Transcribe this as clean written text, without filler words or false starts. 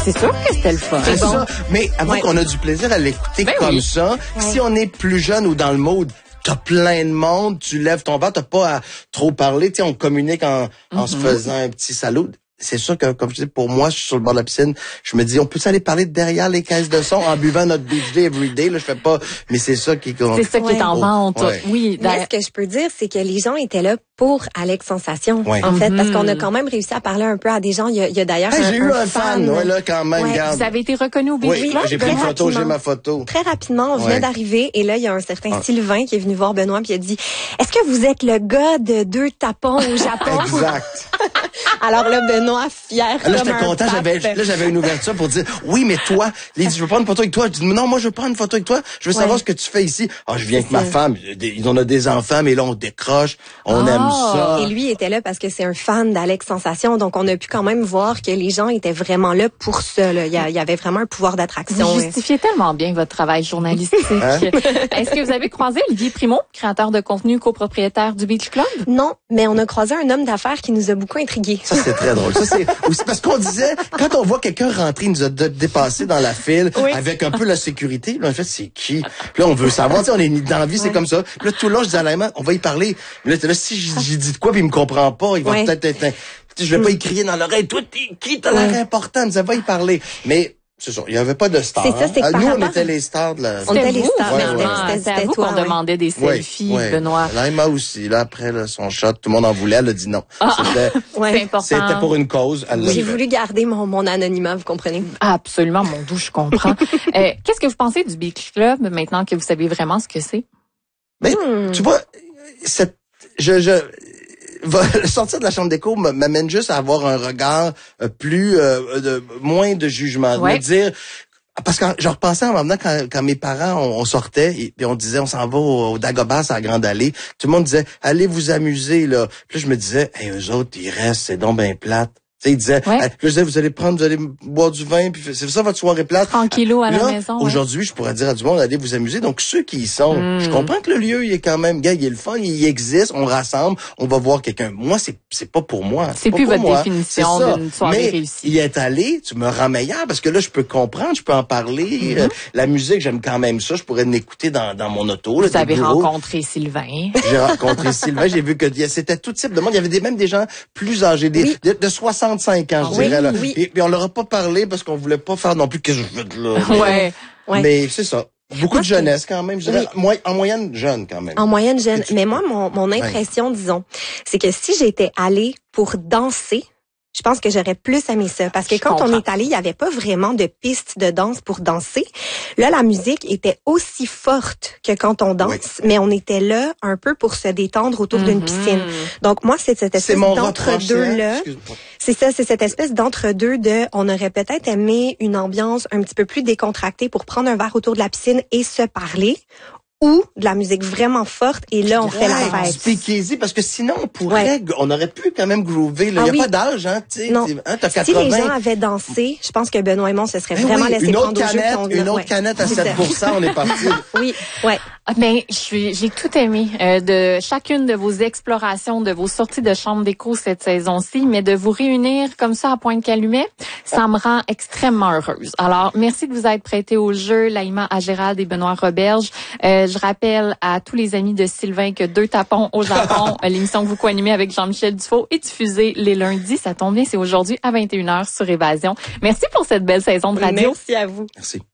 C'est sûr que c'était le fun. C'est ça. Mais avant qu'on a du plaisir à l'écouter comme ça, si on est plus jeune ou dans le mode, t'as plein de monde, tu lèves ton verre, t'as pas à trop parler, tu sais, on communique en se faisant un petit salut. C'est sûr que, comme je dis, pour moi, je suis sur le bord de la piscine, je me dis, on peut aller parler derrière les caisses de son en buvant notre beach day everyday, là, je fais pas, mais c'est ça qui est... C'est ça qui est en vente. Ouais. Oui. Mais ce que je peux dire, c'est que les gens étaient là pour Alex Sensation, en fait, parce qu'on a quand même réussi à parler un peu à des gens. Il y a d'ailleurs j'ai eu un fan, là, quand même, regarde. Vous avez été reconnu au Beach Club? J'ai pris une photo, j'ai ma photo. Très rapidement, on vient d'arriver, et là, il y a un certain Sylvain qui est venu voir Benoît, puis il a dit, est-ce que vous êtes le gars de 2 tapons au Japon? Exact. Alors là, Benoît, fier là, j'étais content, j'avais une ouverture pour dire, oui, mais toi, il dit, je veux prendre une photo avec toi. Je dis, non, moi, je veux prendre une photo avec toi. Je veux savoir ce que tu fais ici. Ah, je viens avec ma femme. Ils ont des enfants, mais là, on décroche. On aime ça. Et lui était là parce que c'est un fan d'Alex Sensation. Donc, on a pu quand même voir que les gens étaient vraiment là pour ça, là. Il y avait vraiment un pouvoir d'attraction. Vous justifiez tellement bien votre travail journalistique. Est-ce que vous avez croisé Olivier Primo, créateur de contenu, copropriétaire du Beach Club? Non, mais on a croisé un homme d'affaires qui nous a beaucoup intrigués. Ça, c'est très drôle. Ça, c'est aussi parce qu'on disait, quand on voit quelqu'un rentrer, il nous a dépassé dans la file avec un peu la sécurité. Là, en fait, c'est qui? Puis là, on veut savoir. Tu sais, on est dans la vie, c'est comme ça. Puis là, tout le long, je disais à Laïma, on va y parler. Mais là, si j'ai dit de quoi, puis il me comprend pas, il va peut-être être... Je vais pas y crier dans l'oreille. Toi, t'es qui? T'as l'air important. Ça va y parler. Mais... c'est ça, il y avait pas de stars. C'est ça, c'est nous, on était les stars de la... On était les stars. C'était à vous qu'on demandait des selfies, Benoît. Laïma aussi. Là, après son shot, tout le monde en voulait. Elle a dit non. C'est important. C'était pour une cause. J'ai voulu garder mon anonymat, vous comprenez? Absolument, mon doux, je comprends. Qu'est-ce que vous pensez du Beach Club maintenant que vous savez vraiment ce que c'est? Mais, tu vois, sortir de la chambre d'écho m'amène juste à avoir un regard moins de jugement. Me dire, parce que je repensais en même temps quand mes parents on sortait et on disait on s'en va au Dagobah à la Grande Allée, tout le monde disait allez vous amuser là. Puis là je me disais eux autres ils restent, c'est donc ben plate. Il disait, je disais, vous allez boire du vin, puis c'est ça votre soirée plate. Tranquillou à la maison. Aujourd'hui, je pourrais dire à du monde, allez vous amuser. Donc, ceux qui y sont, je comprends que le lieu, il est quand même, il est le fun, il existe, on rassemble, on va voir quelqu'un. Moi, c'est pas pour moi. C'est plus votre définition d'une soirée réussie. Y être allé, tu me rends meilleur, parce que là, je peux comprendre, je peux en parler. La musique, j'aime quand même ça, je pourrais l'écouter dans mon auto. Vous avez rencontré Sylvain. J'ai rencontré Sylvain, j'ai vu que c'était tout type de monde. Il y avait même des gens plus âgés, de 65 ans, je dirais. Là. Et on leur a pas parlé parce qu'on voulait pas faire non plus que je veux de là. Mais c'est ça. Beaucoup de jeunesse quand même, je dirais. En moyenne jeune quand même. En moyenne jeune. Mais moi, mon impression, disons, c'est que si j'étais allée pour danser, je pense que j'aurais plus aimé ça. Parce que quand on est allé, il n'y avait pas vraiment de piste de danse pour danser. Là, la musique était aussi forte que quand on danse, mais on était là un peu pour se détendre autour d'une piscine. Donc moi, c'est cette espèce d'entre-deux-là. C'est ça, c'est cette espèce d'entre-deux on aurait peut-être aimé une ambiance un petit peu plus décontractée pour prendre un verre autour de la piscine et se parler. Ou de la musique vraiment forte, et là, on fait la fête. Speakeasy, parce que sinon, on aurait pu quand même groover, là. Il n'y a pas d'âge, hein, tu sais. Non. T'as 80. Si les gens avaient dansé, je pense que Benoît et moi, se serait vraiment laissé prendre au jeu. Une autre canette à 7%, on est parti. Mais j'ai tout aimé de chacune de vos explorations, de vos sorties de chambre d'écho cette saison-ci, mais de vous réunir comme ça à Pointe-Calumet, ça me rend extrêmement heureuse. Alors, merci de vous être prêtés au jeu, Laïma Agérald et Benoît Roberge. Je rappelle à tous les amis de Sylvain que 2 tapons au Japon, l'émission que vous co-animez avec Jean-Michel Dufault est diffusée les lundis. Ça tombe bien, c'est aujourd'hui à 21h sur Évasion. Merci pour cette belle saison de radio. Merci à vous. Merci.